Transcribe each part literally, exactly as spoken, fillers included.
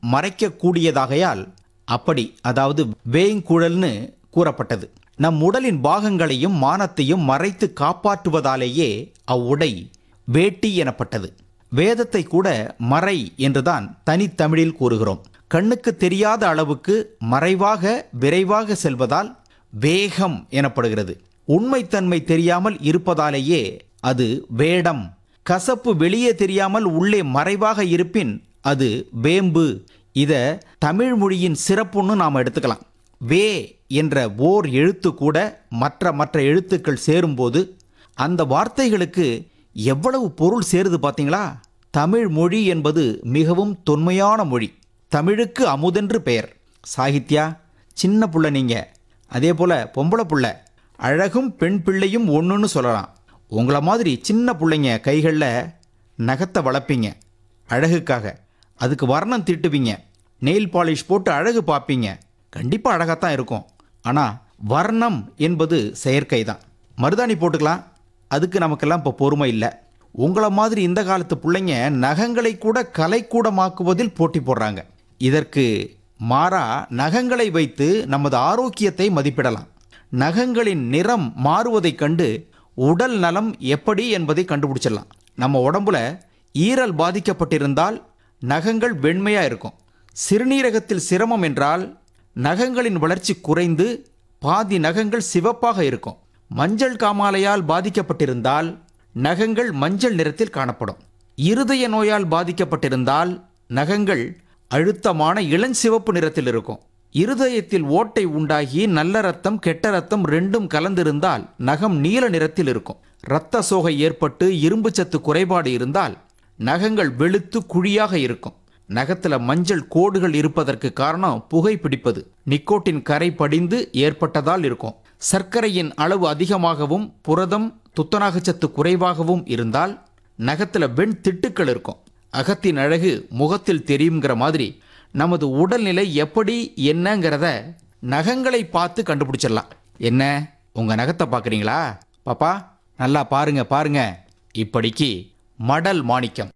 மறைக்கக்கூடியதாகையால் அப்படி, அதாவது வேய்ங்குழல்னு கூறப்பட்டது. நம் உடலின் பாகங்களையும் மானத்தையும் மறைத்து காப்பாற்றுவதாலேயே அவ்வுடை வேட்டி எனப்பட்டது. வேதத்தை கூட மறை என்றுதான் தனித்தமிழில் கூறுகிறோம். கண்ணுக்கு தெரியாத அளவுக்கு மறைவாக விரைவாக செல்வதால் வேகம் எனப்படுகிறது. உண்மைத்தன்மை தெரியாமல் இருப்பதாலேயே அது வேடம். கசப்பு வெளியே தெரியாமல் உள்ளே மறைவாக இருப்பின் அது வேம்பு. இத தமிழ் மொழியின் சிறப்புன்னு நாம் எடுத்துக்கலாம். வே என்ற ஓர் எழுத்து கூட மற்ற மற்ற எழுத்துக்கள் சேரும்போது அந்த வார்த்தைகளுக்கு எவ்வளவு பொருள் சேருது பார்த்தீங்களா? தமிழ் மொழி என்பது மிகவும் தொன்மையான மொழி. தமிழுக்கு அமுதென்று பெயர். சாகித்யா, சின்ன புள்ள நீங்கள், அதே போல் பொம்பளை புள்ள, அழகும் பெண் பிள்ளையும் ஒன்றுன்னு சொல்லலாம். உங்களை மாதிரி சின்ன பிள்ளைங்க கைகளில் நகத்தை வளர்ப்பீங்க அழகுக்காக, அதுக்கு வர்ணம் தீட்டுவீங்க, நெயில் பாலிஷ் போட்டு அழகு பார்ப்பீங்க. கண்டிப்பாக அழகாகத்தான் இருக்கும். ஆனால் வர்ணம் என்பது செயற்கை தான். மருதாணி போட்டுக்கலாம், அதுக்கு நமக்கெல்லாம் இப்போ பொறுமை இல்லை. உங்களை மாதிரி இந்த காலத்து பிள்ளைங்க நகங்களை கூட கலைக்கூடமாக்குவதில் போட்டி போடுறாங்க. இதற்கு மாறா நகங்களை வைத்து நமது ஆரோக்கியத்தை மதிப்பிடலாம். நகங்களின் நிறம் மாறுவதைக் கண்டு உடல் நலம் எப்படி என்பதை கண்டுபிடிச்சிடலாம். நம்ம உடம்புல ஈரல் பாதிக்கப்பட்டிருந்தால் நகங்கள் வெண்மையாக இருக்கும். சிறுநீரகத்தில் சிரமம் என்றால் நகங்களின் வளர்ச்சி குறைந்து பாதி நகங்கள் சிவப்பாக இருக்கும். மஞ்சள் காமாலையால் பாதிக்கப்பட்டிருந்தால் நகங்கள் மஞ்சள் நிறத்தில் காணப்படும். இருதய நோயால் பாதிக்கப்பட்டிருந்தால் நகங்கள் அழுத்தமான இளஞ்சிவப்பு நிறத்தில் இருக்கும். இருதயத்தில் ஓட்டை உண்டாகி நல்ல ரத்தம் கெட்ட ரத்தம் ரெண்டும் கலந்திருந்தால் நகம் நீல நிறத்தில் இருக்கும். இரத்த சோகை ஏற்பட்டு இரும்பு சத்து குறைபாடு இருந்தால் நகங்கள் வெளுத்து குழியாக இருக்கும். நகத்தில் மஞ்சள் கோடுகள் இருப்பதற்கு காரணம் புகை பிடிப்பது, நிக்கோட்டின் கரை படிந்து ஏற்பட்டதால் இருக்கும். சர்க்கரையின் அளவு அதிகமாகவும் புரதம் துத்தநாகச்சத்து குறைவாகவும் இருந்தால் நகத்தில் வெண் திட்டுக்கள் இருக்கும். அகத்தின் அழகு முகத்தில் தெரியுங்கிற மாதிரி நமது உடல்நிலை எப்படி என்னங்கிறத நகங்களை பார்த்து கண்டுபிடிச்சிடலாம். என்ன, உங்கள் நகத்தை பார்க்குறீங்களா? பாப்பா, நல்லா பாருங்க பாருங்க. இப்படிக்கு மடல் மாணிக்கம்.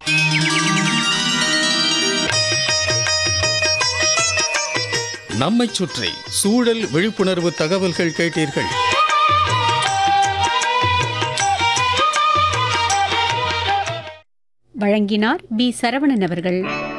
நம்மை சுற்றி சூழல் விழிப்புணர்வு தகவல்கள் கேட்டீர்கள். வழங்கினார் பி சரவணன் அவர்கள்.